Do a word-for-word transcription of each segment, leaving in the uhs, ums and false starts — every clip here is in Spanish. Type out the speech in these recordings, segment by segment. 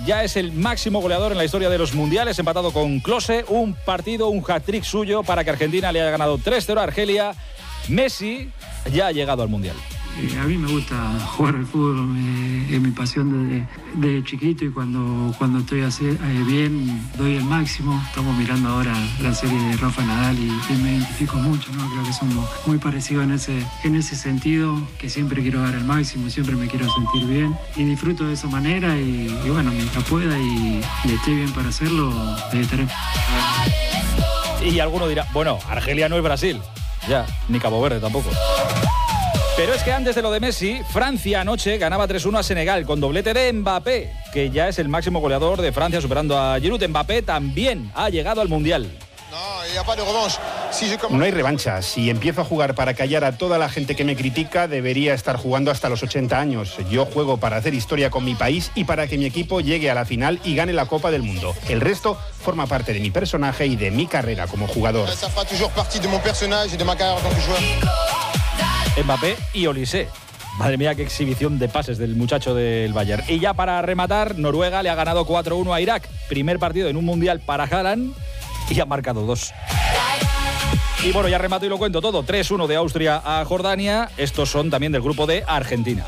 ya es el máximo goleador en la historia de los mundiales, empatado con Klose. Un partido, un hat-trick suyo para que Argentina le haya ganado tres cero a Argelia. Messi ya ha llegado al mundial. Eh, a mí me gusta jugar al fútbol, me, es mi pasión desde de chiquito, y cuando, cuando estoy así, eh, bien doy el máximo. Estamos mirando ahora la serie de Rafa Nadal y, y me identifico mucho, ¿no? Creo que somos muy parecidos en ese, en ese sentido, que siempre quiero dar el máximo, siempre me quiero sentir bien y disfruto de esa manera, y, y bueno, mientras pueda y, y esté bien para hacerlo, ahí estaré. Y alguno dirá, bueno, Argelia no es Brasil, ya, ni Cabo Verde tampoco. Pero es que antes de lo de Messi, Francia anoche ganaba tres uno a Senegal con doblete de Mbappé, que ya es el máximo goleador de Francia, superando a Giroud. Mbappé también ha llegado al Mundial. No hay revancha. Si empiezo a jugar para callar a toda la gente que me critica, debería estar jugando hasta los ochenta años. Yo juego para hacer historia con mi país y para que mi equipo llegue a la final y gane la Copa del Mundo. El resto forma parte de mi personaje y de mi carrera como jugador. Mbappé y Olise. Madre mía, qué exhibición de pases del muchacho del Bayern. Y ya para rematar, Noruega le ha ganado cuatro uno a Irak. Primer partido en un mundial para Haaland y ha marcado dos. Y bueno, ya remato y lo cuento todo. tres uno de Austria a Jordania. Estos son también del grupo de Argentina.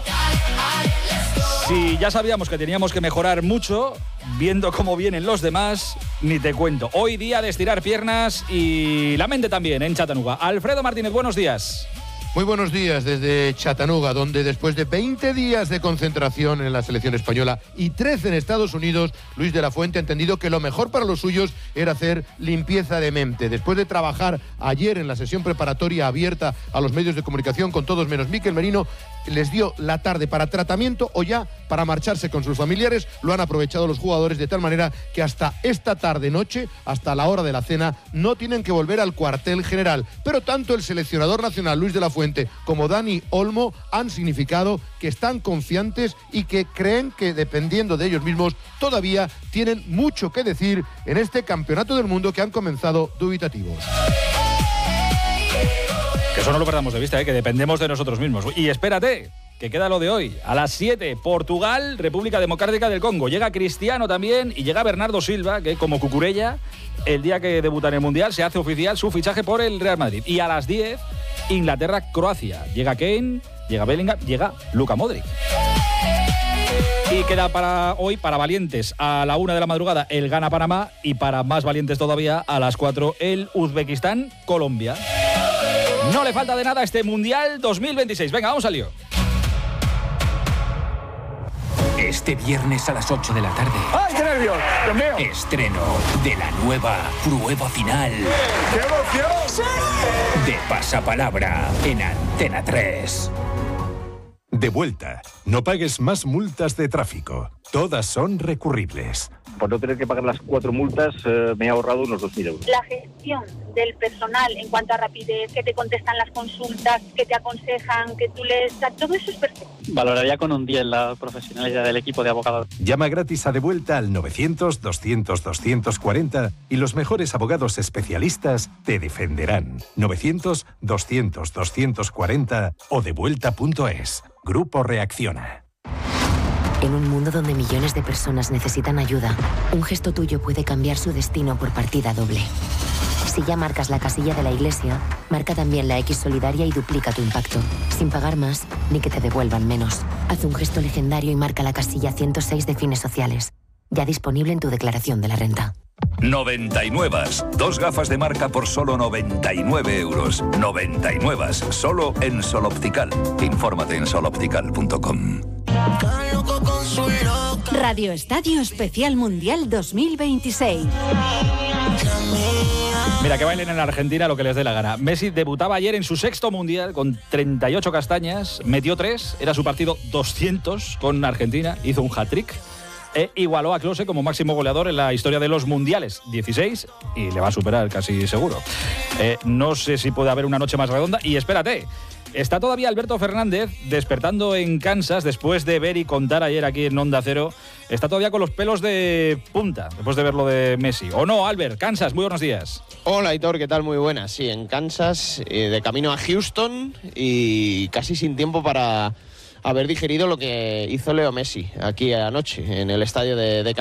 Si ya sabíamos que teníamos que mejorar mucho, viendo cómo vienen los demás, ni te cuento. Hoy día de estirar piernas y la mente también en Chattanooga. Alfredo Martínez, buenos días. Muy buenos días desde Chattanooga, donde después de veinte días de concentración en la selección española y trece en Estados Unidos, Luis de la Fuente ha entendido que lo mejor para los suyos era hacer limpieza de mente. Después de trabajar ayer en la sesión preparatoria abierta a los medios de comunicación con todos menos Mikel Merino, les dio la tarde para tratamiento o ya para marcharse con sus familiares. Lo han aprovechado los jugadores de tal manera que hasta esta tarde-noche, hasta la hora de la cena, no tienen que volver al cuartel general. Pero tanto el seleccionador nacional Luis de la Fuente como Dani Olmo han significado que están confiantes y que creen que, dependiendo de ellos mismos, todavía tienen mucho que decir en este campeonato del mundo que han comenzado dubitativos. Que eso no lo perdamos de vista, ¿eh? Que dependemos de nosotros mismos. Y espérate, que queda lo de hoy. A las siete, Portugal, República Democrática del Congo. Llega Cristiano también y llega Bernardo Silva, que como Cucurella, el día que debuta en el Mundial, se hace oficial su fichaje por el Real Madrid. Y a las diez, Inglaterra-Croacia. Llega Kane, llega Bellingham, llega Luka Modric. Y queda para hoy, para valientes, a la una de la madrugada, el Ghana-Panamá. Y para más valientes todavía, a las cuatro, el Uzbekistán-Colombia. No le falta de nada a este Mundial dos mil veintiséis. Venga, vamos al lío. Este viernes a las ocho de la tarde. ¡Ay, qué nervios! ¡Dios mío! Estreno de la nueva prueba final. ¡Qué emoción! ¡Sí! De Pasapalabra en Antena tres. De vuelta. No pagues más multas de tráfico. Todas son recurribles. Por no tener que pagar las cuatro multas, eh, me he ahorrado unos dos mil euros. La gestión del personal en cuanto a rapidez, que te contestan las consultas, que te aconsejan, que tú les... Todo eso es perfecto. Valoraría con un diez la profesionalidad del equipo de abogados. Llama gratis a De Vuelta al novecientos, doscientos, doscientos cuarenta y los mejores abogados especialistas te defenderán. novecientos, doscientos, doscientos cuarenta o devuelta punto es. Grupo Reacciona. En un mundo donde millones de personas necesitan ayuda, un gesto tuyo puede cambiar su destino por partida doble. Si ya marcas la casilla de la Iglesia, marca también la X solidaria y duplica tu impacto, sin pagar más ni que te devuelvan menos. Haz un gesto legendario y marca la casilla ciento seis de Fines Sociales, ya disponible en tu declaración de la renta. noventa y nueve. Dos gafas de marca por solo noventa y nueve euros. noventa y nueve. Solo en Sol Optical. Infórmate en sol optical punto com. Radio Estadio Especial Mundial dos mil veintiséis. Mira, que bailen en Argentina lo que les dé la gana. Messi debutaba ayer en su sexto Mundial con treinta y ocho castañas, metió tres, era su partido doscientos con Argentina, hizo un hat-trick. E igualó a Klose como máximo goleador en la historia de los mundiales, dieciséis, y le va a superar casi seguro. Eh, no sé si puede haber una noche más redonda, y espérate, está todavía Alberto Fernández despertando en Kansas después de ver y contar ayer aquí en Onda Cero. Está todavía con los pelos de punta después de ver lo de Messi. ¿O no, Albert? Kansas, muy buenos días. Hola, Aitor, ¿qué tal? Muy buenas. Sí, en Kansas, eh, de camino a Houston y casi sin tiempo para haber digerido lo que hizo Leo Messi aquí anoche en el estadio de, de